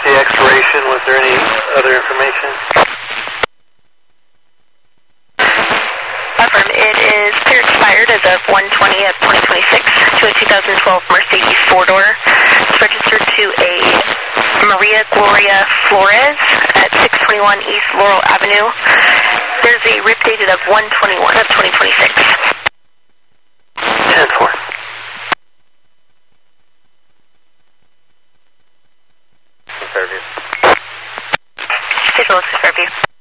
the expiration? Was there any other information? Affirm. It is clear expired as of 1/20 of 2026 to a 2012 Mercedes four-door. It's registered to a Maria Gloria Flores at 621 East Laurel Avenue. There's a RIP dated of 1/21 of 2026. 10-4. Fairview. Take a look at Fairview.